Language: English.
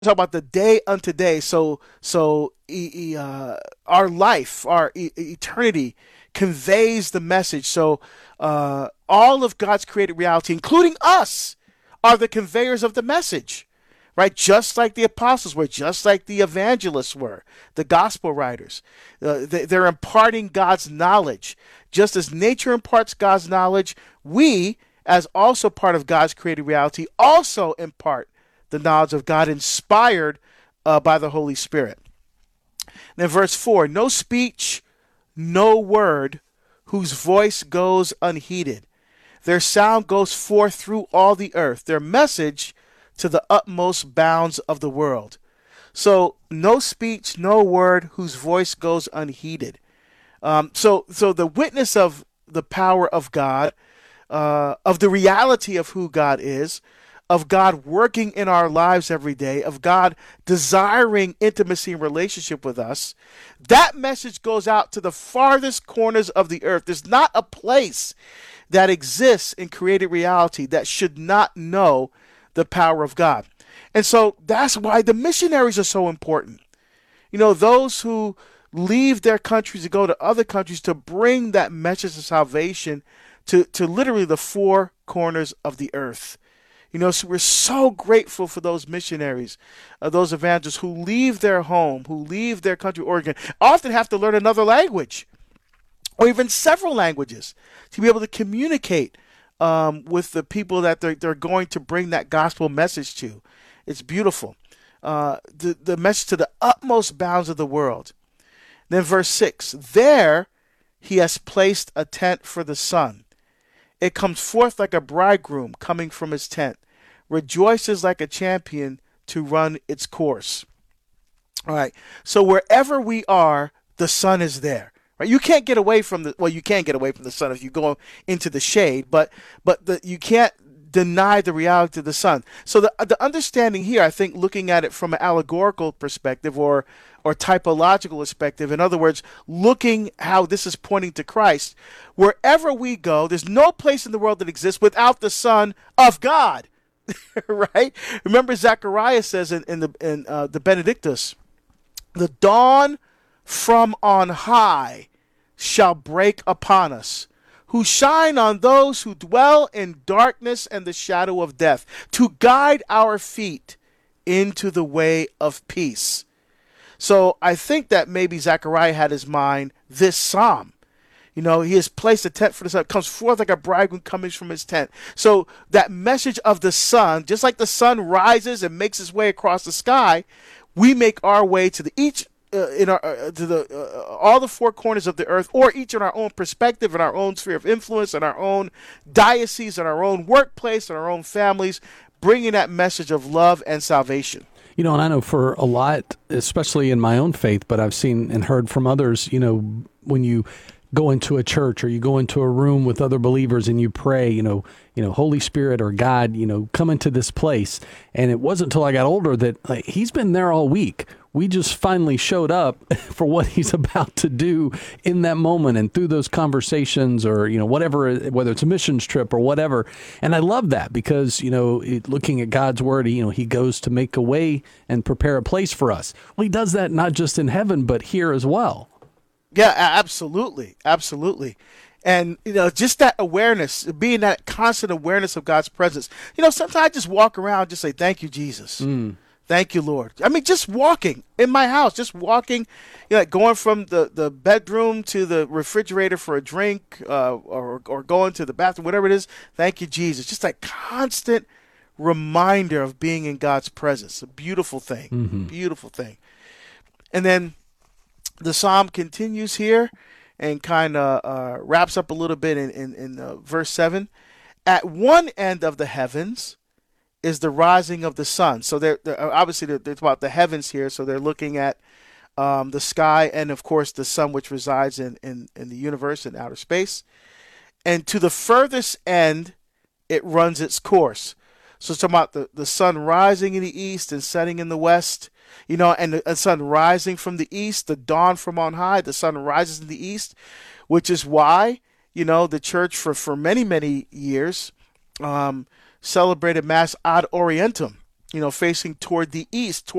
talk about the day unto day. Our life, our eternity, conveys the message. So all of God's created reality, including us, are the conveyors of the message, right? Just like the apostles were, just like the evangelists were, the gospel writers. They're imparting God's knowledge. Just as nature imparts God's knowledge, we, as also part of God's created reality, also impart the knowledge of God inspired by the Holy Spirit. Then verse 4, no speech, no word, whose voice goes unheeded. Their sound goes forth through all the earth, their message to the utmost bounds of the world. So no speech, no word, whose voice goes unheeded. So the witness of the power of God, of the reality of who God is, of God working in our lives every day, of God desiring intimacy and relationship with us, that message goes out to the farthest corners of the earth. There's not a place that exists in created reality that should not know the power of God. And so that's why the missionaries are so important. You know, those who leave their countries to go to other countries to bring that message of salvation to literally the four corners of the earth. You know, so we're so grateful for those missionaries, those evangelists who leave their home, who leave their country, Oregon, often have to learn another language or even several languages to be able to communicate with the people that they're going to bring that gospel message to. It's beautiful. The message to the utmost bounds of the world. Then verse 6, there he has placed a tent for the sun. It comes forth like a bridegroom coming from his tent, rejoices like a champion to run its course. All right. So wherever we are, the sun is there. Right? You can't get away from you can get away from the sun if you go into the shade, but you can't deny the reality of the sun. So the understanding here, I think, looking at it from an allegorical perspective or typological perspective, in other words, looking how this is pointing to Christ, wherever we go, there's no place in the world that exists without the Son of God. Right? Remember, Zechariah says in the Benedictus, the dawn from on high shall break upon us, who shine on those who dwell in darkness and the shadow of death, to guide our feet into the way of peace. So I think that maybe Zechariah had his mind this psalm. You know, he has placed a tent for the sun, comes forth like a bridegroom coming from his tent. So that message of the sun, just like the sun rises and makes its way across the sky, we make our way to all the four corners of the earth, or each in our own perspective, in our own sphere of influence, in our own diocese, in our own workplace, in our own families, bringing that message of love and salvation. You know, and I know for a lot, especially in my own faith, but I've seen and heard from others, you know, when you go into a church or you go into a room with other believers and you pray, Holy Spirit or God, come into this place. And it wasn't until I got older that he's been there all week. We just finally showed up for what he's about to do in that moment and through those conversations or, whatever, whether it's a missions trip or whatever. And I love that because, looking at God's word, he goes to make a way and prepare a place for us. Well, he does that not just in heaven, but here as well. Yeah, absolutely. Absolutely. And, just that awareness, being that constant awareness of God's presence. Sometimes I just walk around and just say, thank you, Jesus. Thank you, Lord. I mean, just walking in my house, just walking, going from the bedroom to the refrigerator for a drink or going to the bathroom, whatever it is. Thank you, Jesus. Just that constant reminder of being in God's presence. A beautiful thing. Mm-hmm. Beautiful thing. And then the psalm continues here and kind of wraps up a little bit in verse 7. At one end of the heavens is the rising of the sun. So they're obviously they're about the heavens here. So they're looking at the sky and, of course, the sun, which resides in the universe and outer space. And to the furthest end, it runs its course. So it's talking about the sun rising in the east and setting in the west. And the sun rising from the east, the dawn from on high, the sun rises in the east, which is why, the church for many, many years celebrated Mass ad Orientem, facing toward the east,